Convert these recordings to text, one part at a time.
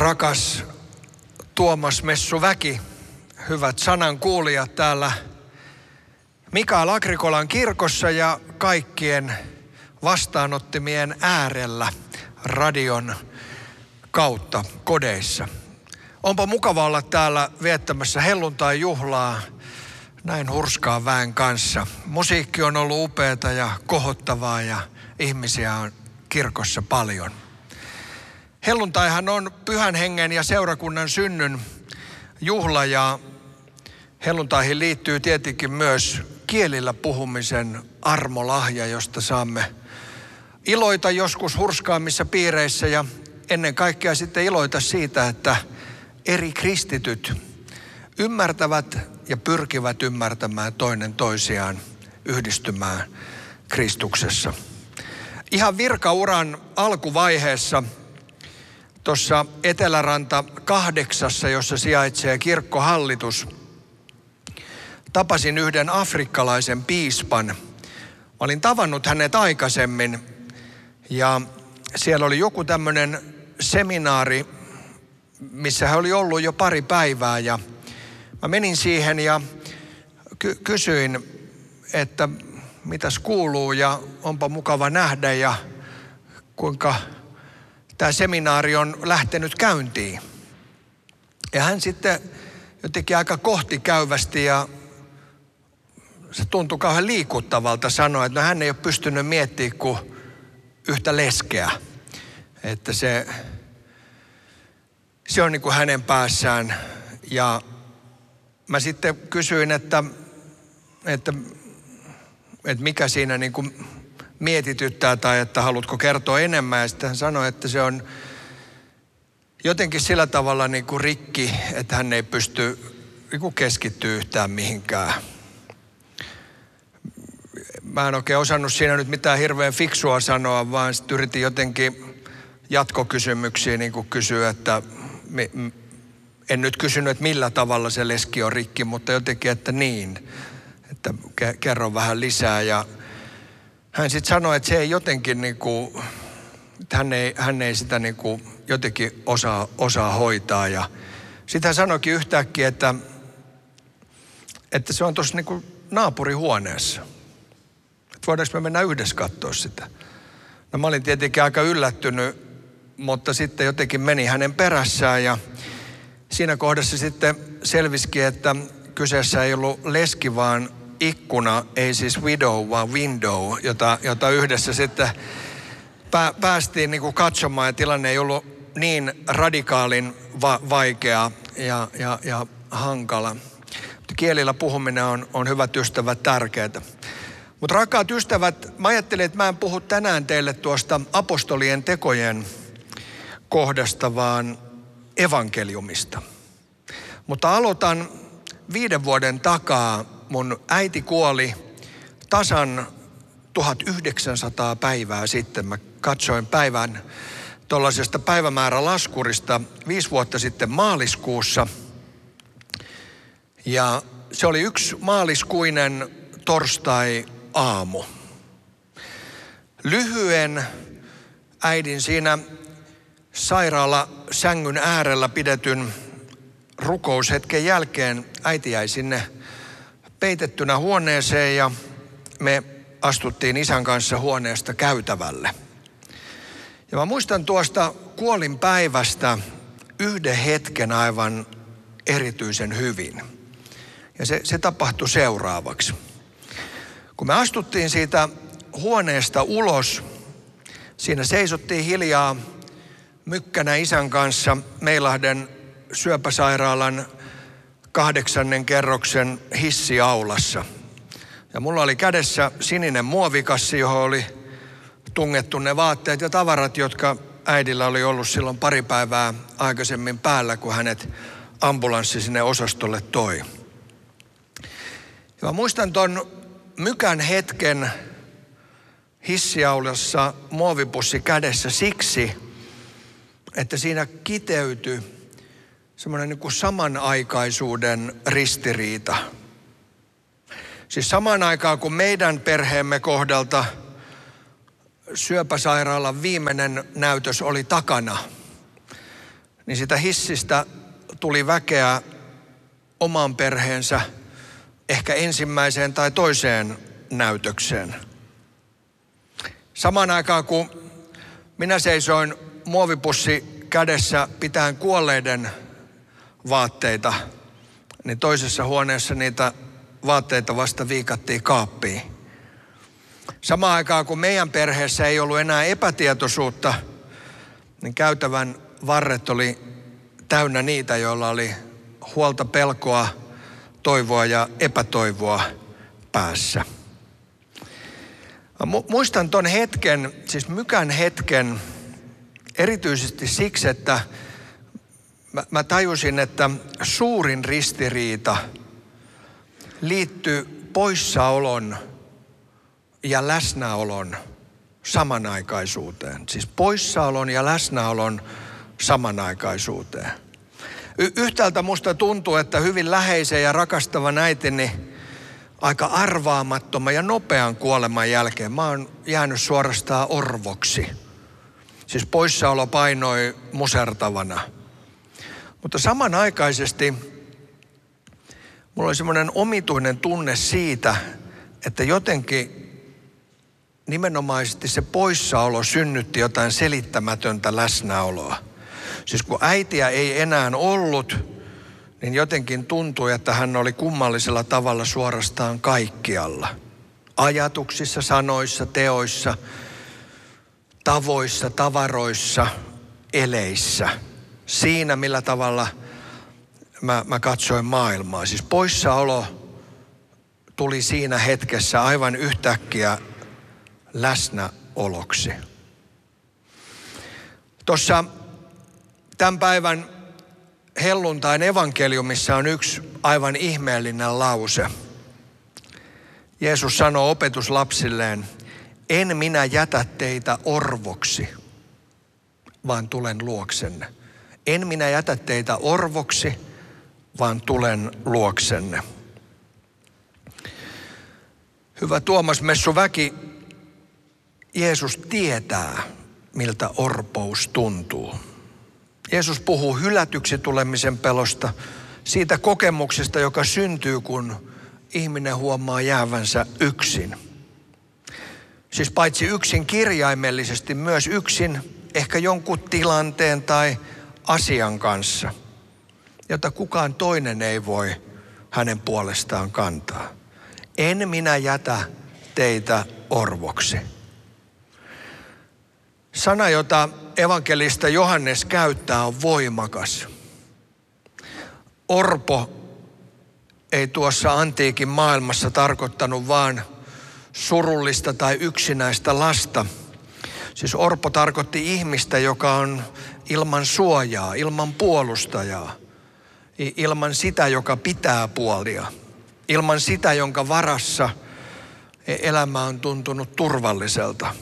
Rakas Tuomas Messuväki, hyvät sanankuulijat täällä Mikael Agrikolan kirkossa ja kaikkien vastaanottimien äärellä radion kautta kodeissa. Onpa mukava olla täällä viettämässä helluntai-juhlaa näin hurskaan väen kanssa. Musiikki on ollut upeata ja kohottavaa ja ihmisiä on kirkossa paljon. Helluntaihan on Pyhän Hengen ja seurakunnan synnyn juhla ja helluntaihin liittyy tietenkin myös kielillä puhumisen armolahja, josta saamme iloita joskus hurskaammissa piireissä ja ennen kaikkea sitten iloita siitä, että eri kristityt ymmärtävät ja pyrkivät ymmärtämään toinen toisiaan, yhdistymään Kristuksessa. Ihan virkauran alkuvaiheessa tuossa Eteläranta 8, jossa sijaitsee kirkkohallitus, tapasin yhden afrikkalaisen piispan. Mä olin tavannut hänet aikaisemmin ja siellä oli joku tämmöinen seminaari, missä hän oli ollut jo pari päivää ja mä menin siihen ja kysyin, että mitäs kuuluu ja onpa mukava nähdä ja kuinka tämä seminaari on lähtenyt käyntiin. Ja hän sitten jotenkin aika kohtikäyvästi ja se tuntui kauhean liikuttavalta sanoa, että no hän ei ole pystynyt miettimään kuin yhtä leskeä. Että se on niin kuin hänen päässään. Ja mä sitten kysyin, että mikä siinä niin kuin mietityttää tai että haluatko kertoa enemmän. Ja sitten hän sanoi, että se on jotenkin sillä tavalla niin kuin rikki, että hän ei pysty niin kuin keskittyä yhtään mihinkään. Mä en oikein osannut siinä nyt mitään hirveän fiksua sanoa, vaan sitten yritin jotenkin jatkokysymyksiä niin kuin kysyä, että en nyt kysynyt, että millä tavalla se leski on rikki, mutta jotenkin, että niin, että kerro vähän lisää. Ja hän sitten sanoi, että se ei jotenkin niin kuin, että hän ei sitä niin kuin jotenkin osaa hoitaa. Ja sitten hän sanoikin yhtäkkiä, että se on tuossa niin kuin naapurihuoneessa. Että voidaanko me mennä yhdessä katsoa sitä? No mä olin tietenkin aika yllättynyt, mutta sitten jotenkin meni hänen perässään ja siinä kohdassa sitten selvisikin, että kyseessä ei ollut leski, vaan ikkuna, ei siis widow, vaan window, jota yhdessä sitten päästiin niin kuin katsomaan ja tilanne ei ollut niin radikaalin vaikea ja hankala. Mutta kielillä puhuminen on hyvät ystävät tärkeää. Mutta rakkaat ystävät, mä ajattelin, että mä en puhu tänään teille tuosta apostolien tekojen kohdasta, vaan evankeliumista. Mutta aloitan 5 vuoden takaa. Mun äiti kuoli tasan 1900 päivää sitten. Mä katsoin päivän tuollaisesta päivämäärälaskurista 5 vuotta sitten maaliskuussa. Ja se oli yksi maaliskuinen torstai-aamu. Lyhyen äidin siinä sairaalasängyn äärellä pidetyn rukoushetken jälkeen äiti jäi sinne peitettynä huoneeseen ja me astuttiin isän kanssa huoneesta käytävälle. Ja mä muistan tuosta kuolinpäivästä yhden hetken aivan erityisen hyvin. Ja se tapahtui seuraavaksi. Kun me astuttiin siitä huoneesta ulos, siinä seisottiin hiljaa mykkänä isän kanssa Meilahden syöpäsairaalan 8. kerroksen hissiaulassa. Ja mulla oli kädessä sininen muovikassi, johon oli tungettu ne vaatteet ja tavarat, jotka äidillä oli ollut silloin pari päivää aikaisemmin päällä, kun hänet ambulanssi sinne osastolle toi. Ja mä muistan ton mykän hetken hissiaulassa muovipussi kädessä siksi, että siinä kiteytyi semmoinen niin kuin samanaikaisuuden ristiriita. Siis samaan aikaan, kun meidän perheemme kohdalta syöpäsairaalan viimeinen näytös oli takana, niin sitä hissistä tuli väkeä oman perheensä ehkä ensimmäiseen tai toiseen näytökseen. Samaan aikaan kun minä seisoin muovipussi kädessä pitäen kuolleiden vaatteita, niin toisessa huoneessa niitä vaatteita vasta viikattiin kaappiin. Samaan aikaan kun meidän perheessä ei ollut enää epätietoisuutta, niin käytävän varret oli täynnä niitä, joilla oli huolta, pelkoa, toivoa ja epätoivoa päässä. Muistan ton hetken, siis mykän hetken, erityisesti siksi, että mä tajusin, että suurin ristiriita liittyy poissaolon ja läsnäolon samanaikaisuuteen. Siis poissaolon ja läsnäolon samanaikaisuuteen. Yhtäältä musta tuntuu, että hyvin läheisen ja rakastavan äitini aika arvaamattoman ja nopean kuoleman jälkeen mä oon jäänyt suorastaan orvoksi. Siis poissaolo painoi musertavana. Mutta samanaikaisesti mulla oli semmoinen omituinen tunne siitä, että jotenkin nimenomaisesti se poissaolo synnytti jotain selittämätöntä läsnäoloa. Siis kun äitiä ei enää ollut, niin jotenkin tuntui, että hän oli kummallisella tavalla suorastaan kaikkialla. Ajatuksissa, sanoissa, teoissa, tavoissa, tavaroissa, eleissä. Siinä, millä tavalla mä katsoin maailmaa. Siis poissaolo tuli siinä hetkessä aivan yhtäkkiä läsnäoloksi. Tuossa tämän päivän helluntain evankeliumissa on yksi aivan ihmeellinen lause. Jeesus sanoo opetuslapsilleen, en minä jätä teitä orvoksi, vaan tulen luoksenne. En minä jätä teitä orvoksi, vaan tulen luoksenne. Hyvä Tuomas Messuväki, Jeesus tietää, miltä orpous tuntuu. Jeesus puhuu hylätyksi tulemisen pelosta, siitä kokemuksesta, joka syntyy, kun ihminen huomaa jäävänsä yksin. Siis paitsi yksin kirjaimellisesti, myös yksin ehkä jonkun tilanteen tai asian kanssa, jota kukaan toinen ei voi hänen puolestaan kantaa. En minä jätä teitä orvoksi. Sana, jota evankelista Johannes käyttää, on voimakas. Orpo ei tuossa antiikin maailmassa tarkoittanut vaan surullista tai yksinäistä lasta. Siis orpo tarkoitti ihmistä, joka on ilman suojaa, ilman puolustajaa, ilman sitä, joka pitää puolia, ilman sitä, jonka varassa elämä on tuntunut turvalliselta.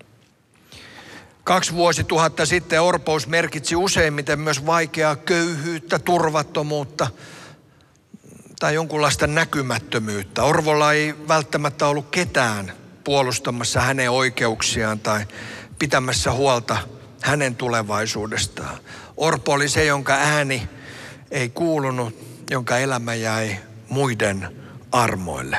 2 vuosituhatta sitten orpous merkitsi useimmiten myös vaikeaa köyhyyttä, turvattomuutta tai jonkunlaista näkymättömyyttä. Orvolla ei välttämättä ollut ketään puolustamassa hänen oikeuksiaan tai pitämässä huolta hänen tulevaisuudestaan. Orpo oli se, jonka ääni ei kuulunut, jonka elämä jäi muiden armoille.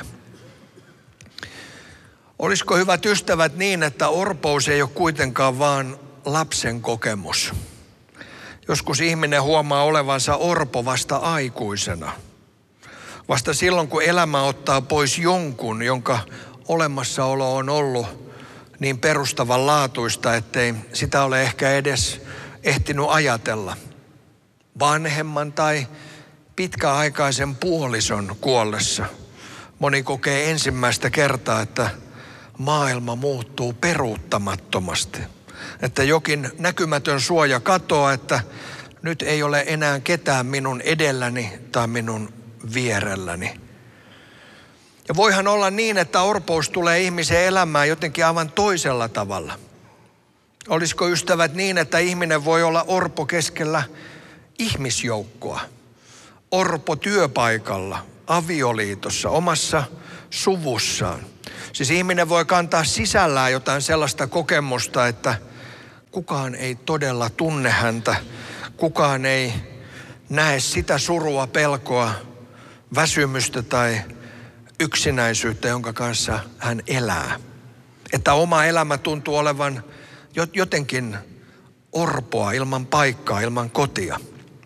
Olisiko, hyvät ystävät, niin, että orpous ei ole kuitenkaan vaan lapsen kokemus? Joskus ihminen huomaa olevansa orpo vasta aikuisena. Vasta silloin, kun elämä ottaa pois jonkun, jonka olemassaolo on ollut niin perustavanlaatuista, ettei sitä ole ehkä edes ehtinyt ajatella. Vanhemman tai pitkäaikaisen puolison kuollessa moni kokee ensimmäistä kertaa, että maailma muuttuu peruuttamattomasti. Että jokin näkymätön suoja katoaa, että nyt ei ole enää ketään minun edelläni tai minun vierelläni. Ja voihan olla niin, että orpous tulee ihmisen elämään jotenkin aivan toisella tavalla. Olisiko, ystävät, niin, että ihminen voi olla orpo keskellä ihmisjoukkoa, orpo työpaikalla, avioliitossa, omassa suvussaan. Siis ihminen voi kantaa sisällään jotain sellaista kokemusta, että kukaan ei todella tunne häntä. kukaan ei näe sitä surua, pelkoa, väsymystä tai yksinäisyyttä, jonka kanssa hän elää. Että oma elämä tuntuu olevan jotenkin orpoa, ilman paikkaa, ilman kotia.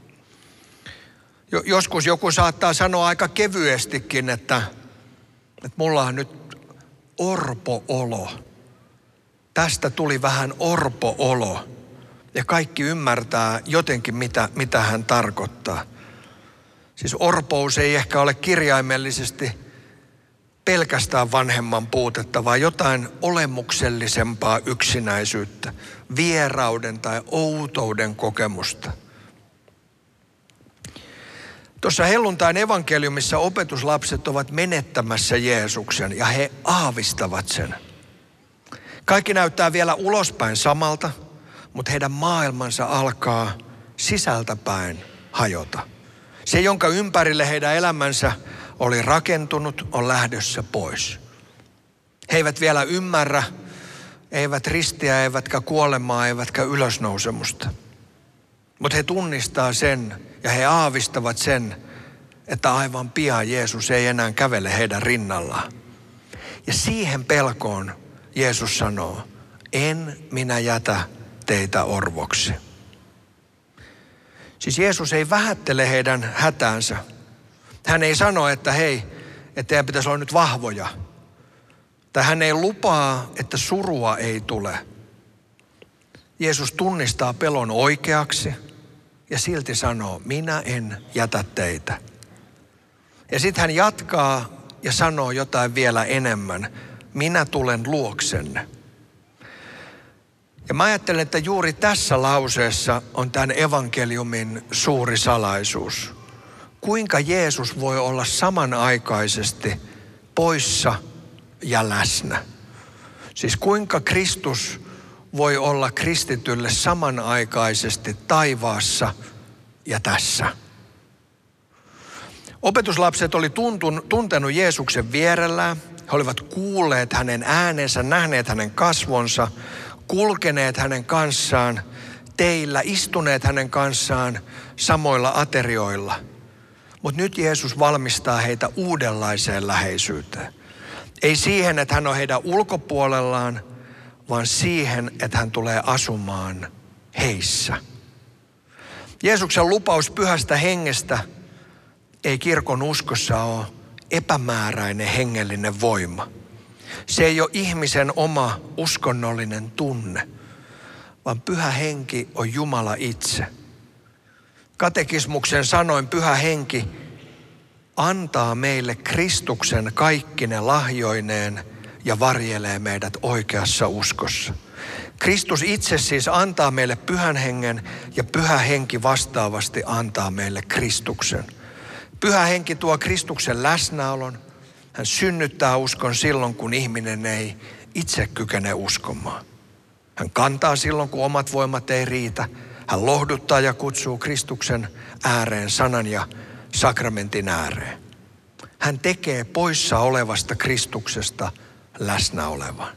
Joskus joku saattaa sanoa aika kevyestikin, että mulla on nyt orpo-olo. Tästä tuli vähän orpo-olo. Ja kaikki ymmärtää jotenkin, mitä hän tarkoittaa. Siis orpous ei ehkä ole kirjaimellisesti pelkästään vanhemman puutetta, vaan jotain olemuksellisempaa yksinäisyyttä, vierauden tai outouden kokemusta. Tuossa helluntain evankeliumissa opetuslapset ovat menettämässä Jeesuksen ja he aavistavat sen. Kaikki näyttää vielä ulospäin samalta, mutta heidän maailmansa alkaa sisältäpäin hajota. Se, jonka ympärille heidän elämänsä oli rakentunut, on lähdössä pois. He eivät vielä ymmärrä, eivät ristiä, eivätkä kuolemaa, eivätkä ylösnousemusta. Mutta he tunnistaa sen ja he aavistavat sen, että aivan pian Jeesus ei enää kävele heidän rinnallaan. Ja siihen pelkoon Jeesus sanoo, en minä jätä teitä orvoksi. Siis Jeesus ei vähättele heidän hätäänsä. Hän ei sano, että hei, että teidän pitäisi olla nyt vahvoja. Tai hän ei lupaa, että surua ei tule. Jeesus tunnistaa pelon oikeaksi ja silti sanoo, minä en jätä teitä. Ja sitten hän jatkaa ja sanoo jotain vielä enemmän. Minä tulen luoksenne. Ja mä ajattelen, että juuri tässä lauseessa on tämän evankeliumin suuri salaisuus. Kuinka Jeesus voi olla samanaikaisesti poissa ja läsnä. Siis kuinka Kristus voi olla kristitylle samanaikaisesti taivaassa ja tässä. Opetuslapset oli tuntenut Jeesuksen vierellään. He olivat kuulleet hänen äänensä, nähneet hänen kasvonsa, kulkeneet hänen kanssaan teillä, istuneet hänen kanssaan samoilla aterioilla. Mutta nyt Jeesus valmistaa heitä uudenlaiseen läheisyyteen. Ei siihen, että hän on heidän ulkopuolellaan, vaan siihen, että hän tulee asumaan heissä. Jeesuksen lupaus pyhästä hengestä ei kirkon uskossa ole epämääräinen hengellinen voima. Se ei ole ihmisen oma uskonnollinen tunne, vaan pyhä henki on Jumala itse. Katekismuksen sanoin pyhä henki antaa meille Kristuksen kaikkine lahjoineen ja varjelee meidät oikeassa uskossa. Kristus itse siis antaa meille pyhän hengen ja pyhä henki vastaavasti antaa meille Kristuksen. Pyhä henki tuo Kristuksen läsnäolon. Hän synnyttää uskon silloin, kun ihminen ei itse kykene uskomaan. Hän kantaa silloin, kun omat voimat ei riitä. Hän lohduttaa ja kutsuu Kristuksen ääreen, sanan ja sakramentin ääreen. Hän tekee poissa olevasta Kristuksesta läsnä olevan.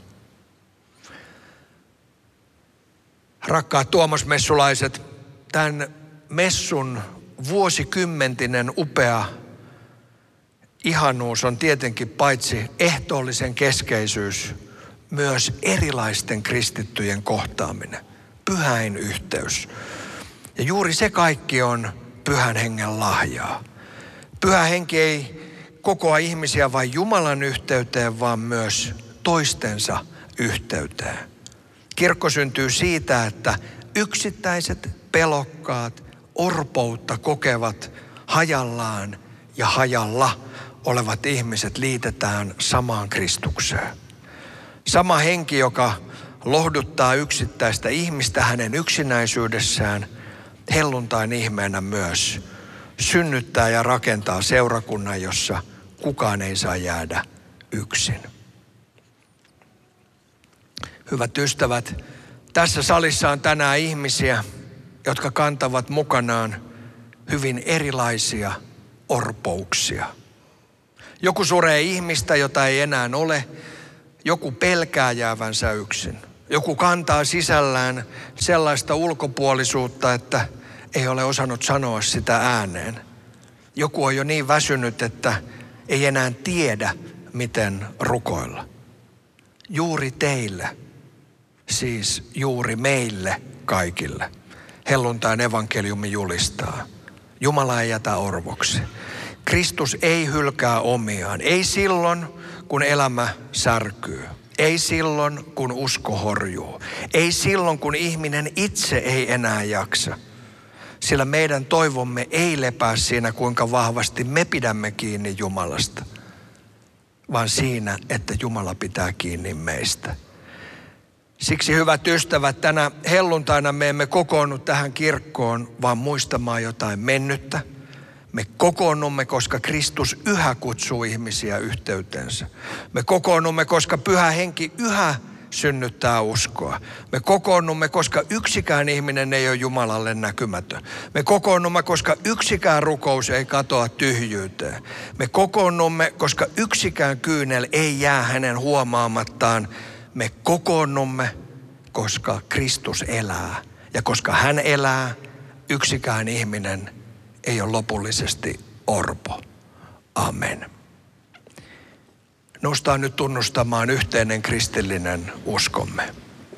Rakkaat Tuomas-messulaiset, tämän messun vuosikymmentinen upea ihanuus on tietenkin paitsi ehtoollisen keskeisyys, myös erilaisten kristittyjen kohtaaminen, pyhäin yhteys. Ja juuri se kaikki on pyhän hengen lahjaa. Pyhä henki ei kokoa ihmisiä vain Jumalan yhteyteen, vaan myös toistensa yhteyteen. Kirkko syntyy siitä, että yksittäiset pelokkaat, orpoutta kokevat hajallaan ja hajalla olevat ihmiset liitetään samaan Kristukseen. Sama henki, joka lohduttaa yksittäistä ihmistä hänen yksinäisyydessään, helluntain ihmeenä myös synnyttää ja rakentaa seurakunnan, jossa kukaan ei saa jäädä yksin. Hyvät ystävät, tässä salissa on tänään ihmisiä, jotka kantavat mukanaan hyvin erilaisia orpouksia. Joku suree ihmistä, jota ei enää ole. Joku pelkää jäävänsä yksin. Joku kantaa sisällään sellaista ulkopuolisuutta, että ei ole osannut sanoa sitä ääneen. Joku on jo niin väsynyt, että ei enää tiedä, miten rukoilla. Juuri teille, siis juuri meille kaikille, helluntain evankeliumi julistaa. Jumala ei jätä orvoksi. Kristus ei hylkää omiaan. Ei silloin, kun elämä särkyy. Ei silloin, kun usko horjuu. Ei silloin, kun ihminen itse ei enää jaksa. Sillä meidän toivomme ei lepää siinä, kuinka vahvasti me pidämme kiinni Jumalasta, vaan siinä, että Jumala pitää kiinni meistä. Siksi, hyvät ystävät, tänä helluntaina me emme kokoonnu tähän kirkkoon, vaan muistamaan jotain mennyttä. Me kokoonnumme, koska Kristus yhä kutsuu ihmisiä yhteytensä. Me kokoonnumme, koska Pyhä Henki yhä synnyttää uskoa. Me kokoonnumme, koska yksikään ihminen ei ole Jumalalle näkymätön. Me kokoonnumme, koska yksikään rukous ei katoa tyhjyyteen. Me kokoonnumme, koska yksikään kyynel ei jää hänen huomaamattaan. Me kokoonnumme, koska Kristus elää. Ja koska hän elää, yksikään ihminen ei ole lopullisesti orpo. Amen. Noustaan nyt tunnustamaan yhteinen kristillinen uskomme.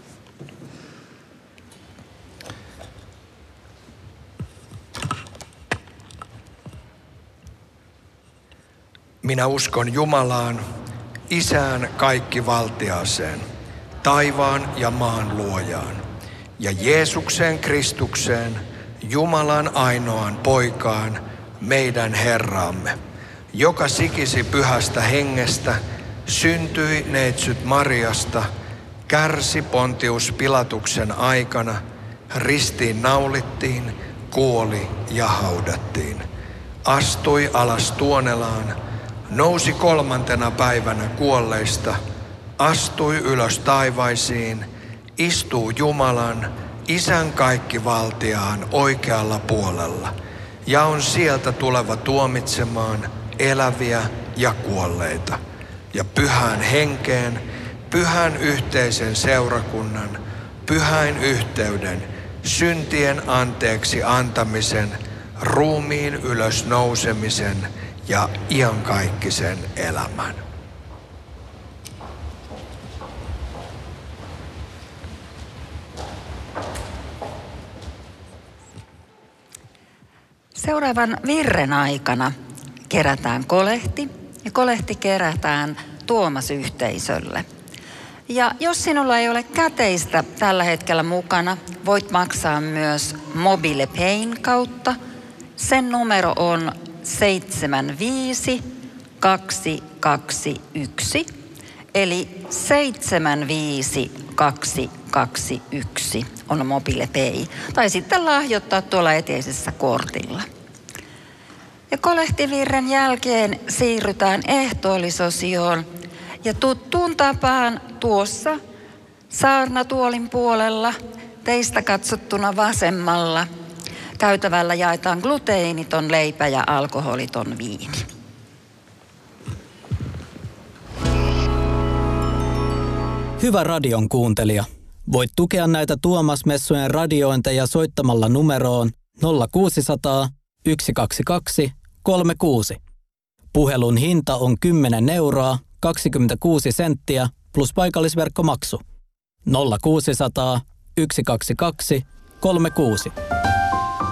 Minä uskon Jumalaan, Isään kaikkivaltiaaseen, taivaan ja maan luojaan, ja Jeesukseen Kristukseen, Jumalan ainoaan poikaan, meidän Herraamme, joka sikisi Pyhästä Hengestä, syntyi neitsyt Mariasta, kärsi Pontius Pilatuksen aikana, ristiin naulittiin, kuoli ja haudattiin. Astui alas Tuonelaan, nousi 3. päivänä kuolleista, astui ylös taivaisiin, istuu Jumalan, Isän kaikkivaltiaan oikealla puolella, ja on sieltä tuleva tuomitsemaan eläviä ja kuolleita. Ja Pyhään Henkeen, pyhän yhteisen seurakunnan, pyhäin yhteyden, syntien anteeksi antamisen, ruumiin ylös nousemisen ja iankaikkisen elämän. Seuraavan virren aikana kerätään kolehti ja kolehti kerätään Tuomas-yhteisölle. Ja jos sinulla ei ole käteistä tällä hetkellä mukana, voit maksaa myös MobilePayn kautta. Sen numero on 75221, eli 75221 on MobilePay. Tai sitten lahjoittaa tuolla eteisessä kortilla. Ja kolehtivirren jälkeen siirrytään ehtoollisosioon. Ja tuttuun tapaan tuossa saarnatuolin puolella, teistä katsottuna vasemmalla, käytävällä jaetaan gluteiniton leipä ja alkoholiton viini. Hyvä radion kuuntelija. Voit tukea näitä Tuomas-messujen radiointeja soittamalla numeroon 0600 122 36. Puhelun hinta on 10 euroa 26 senttiä plus paikallisverkkomaksu. 0600 122 36.